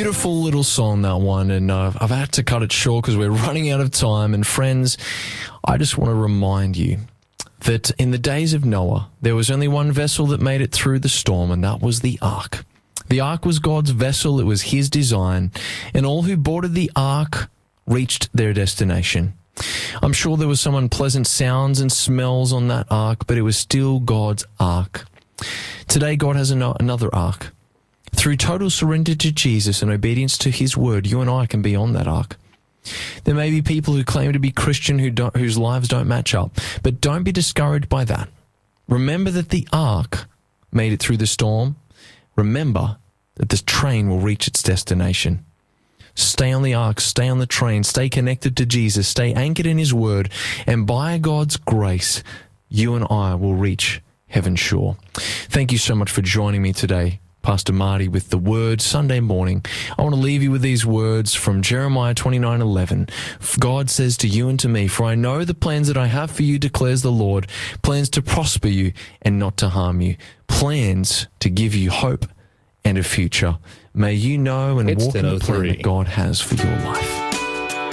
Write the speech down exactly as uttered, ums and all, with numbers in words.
beautiful little song, that one, and uh, I've had to cut it short because we're running out of time. And friends, I just want to remind you that in the days of Noah, there was only one vessel that made it through the storm, and that was the ark. The ark was God's vessel. It was his design, and all who boarded the ark reached their destination. I'm sure there was some unpleasant sounds and smells on that ark, but it was still God's ark. Today, God has an- another ark. Through total surrender to Jesus and obedience to his word, you and I can be on that ark. There may be people who claim to be Christian who don't, whose lives don't match up, but don't be discouraged by that. Remember that the ark made it through the storm. Remember that the train will reach its destination. Stay on the ark, stay on the train, stay connected to Jesus, stay anchored in his word, and by God's grace, you and I will reach heaven's shore. Thank you so much for joining me today, Pastor Marty, with the Word Sunday morning. I want to leave you with these words from Jeremiah twenty-nine eleven. God says to you and to me, "For I know the plans that I have for you, declares the Lord, plans to prosper you and not to harm you, plans to give you hope and a future." May you know and It's walk in the plan ten oh three. that God has for your life.